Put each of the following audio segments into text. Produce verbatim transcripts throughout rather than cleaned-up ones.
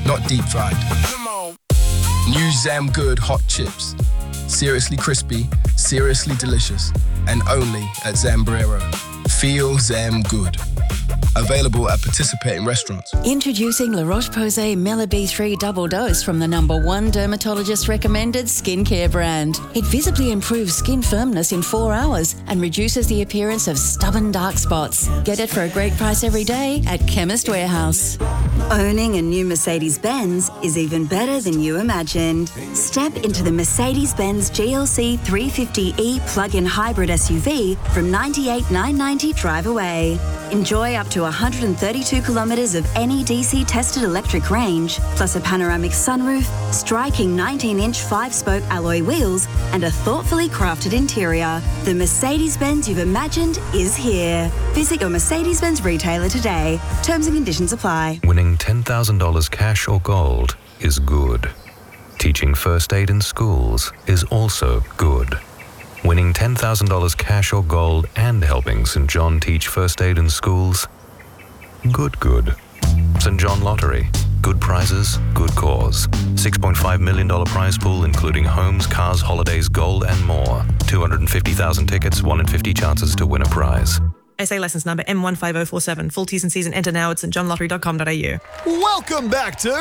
not deep fried. Come on. New Zam Good hot chips. Seriously crispy, seriously delicious, and only at Zambrero. Feel Zam Good. Available at participating restaurants. Introducing La Roche-Posay Mela B three Double Dose from the number one dermatologist-recommended skincare brand. It visibly improves skin firmness in four hours and reduces the appearance of stubborn dark spots. Get it for a great price every day at Chemist Warehouse. Owning a new Mercedes-Benz is even better than you imagined. Step into the Mercedes-Benz G L C three fifty E plug-in hybrid S U V from ninety-eight thousand nine hundred ninety dollars drive away. Enjoy up to one hundred thirty-two kilometres of N E D C tested electric range, plus a panoramic sunroof, striking nineteen-inch five-spoke alloy wheels, and a thoughtfully crafted interior. The Mercedes-Benz you've imagined is here. Visit your Mercedes-Benz retailer today. Terms and conditions apply. Winning ten thousand dollars cash or gold is good. Teaching first aid in schools is also good. Winning ten thousand dollars cash or gold and helping Saint John teach first aid in schools? Good, good. Saint John Lottery. Good prizes, good cause. six point five million dollars prize pool including homes, cars, holidays, gold and more. two hundred fifty thousand tickets, one in fifty chances to win a prize. S A licence number M one five zero four seven. Full T's and C's and enter now at st john lottery dot com dot a u. Welcome back to...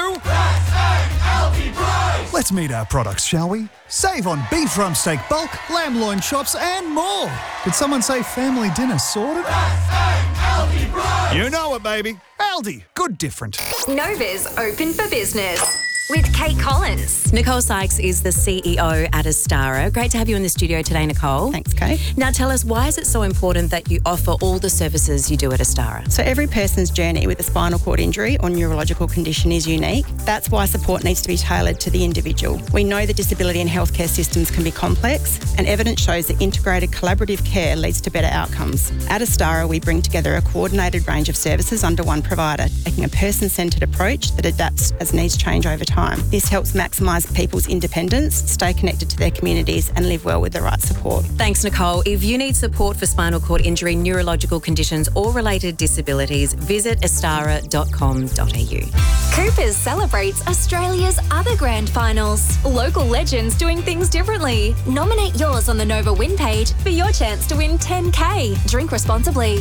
Let's meet our products, shall we? Save on beef rump steak bulk, lamb loin chops and more. Did someone say family dinner sorted? You know it, baby. Aldi. Good different. Nova's open for business with Kate Collins. Nicole Sykes is the C E O at Astara. Great to have you in the studio today, Nicole. Thanks, Kate. Now tell us, why is it so important that you offer all the services you do at Astara? So every person's journey with a spinal cord injury or neurological condition is unique. That's why support needs to be tailored to the individual. We know that disability and healthcare systems can be complex, and evidence shows that integrated collaborative care leads to better outcomes. At Astara, we bring together a coordinated range of services under one provider, taking a person-centred approach that adapts as needs change over time. This helps maximise people's independence, stay connected to their communities and live well with the right support. Thanks, Nicole. If you need support for spinal cord injury, neurological conditions or related disabilities, visit astara dot com dot a u. Coopers celebrates Australia's other grand finals. Local legends doing things differently. Nominate yours on the Nova Win page for your chance to win ten K. Drink responsibly.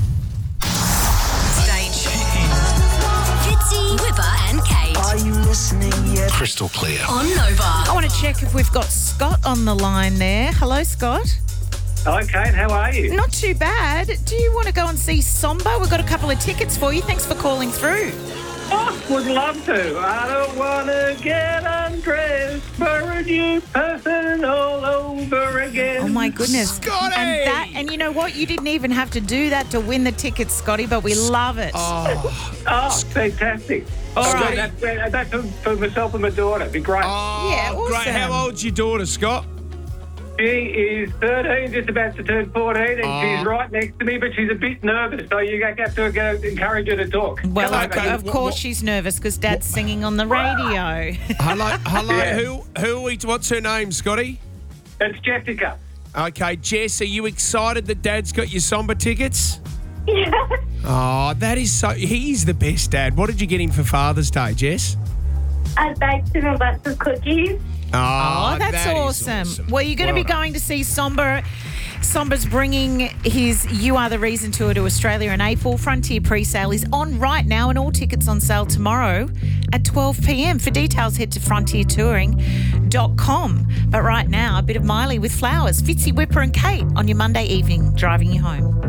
Stage. Fitzy, Whipper and Kate. Are you listening yet? Crystal clear. On Nova. I want to check if we've got Scott on the line there. Hello, Scott. Hello, Kate. How are you? Not too bad. Do you want to go and see Somber? We've got a couple of tickets for you. Thanks for calling through. Oh, would love to. I don't want to get undressed for a new person all over again. Oh, my goodness. Scotty! And that, and you know what? You didn't even have to do that to win the tickets, Scotty, but we love it. Oh, oh fantastic. All right. That's, that's for, for myself and my daughter. It'd be great. Oh, Yeah, awesome. great. How old's your daughter, Scott? She is thirteen, just about to turn fourteen, and Oh. she's right next to me, but she's a bit nervous, so you have to go encourage her to talk. Well, Come of, over. of course she's nervous because Dad's singing on the radio. Hello, hello. Yeah. Who, who? Are we, what's her name, Scotty? It's Jessica. Okay, Jess, are you excited that Dad's got your Somber tickets? Yeah. Oh, that is so. He's the best dad. What did you get him for Father's Day, Jess? I baked him a bunch of cookies. Oh, Oh, that's that is awesome. awesome. Well, you're going to Well be done. going to see Somber. Somber's bringing his You Are the Reason tour to Australia in April. Frontier pre-sale is on right now and all tickets on sale tomorrow at twelve p.m. For details, head to frontier touring dot com. But right now, a bit of Miley with Flowers, Fitzy, Whipper and Kate on your Monday evening, driving you home.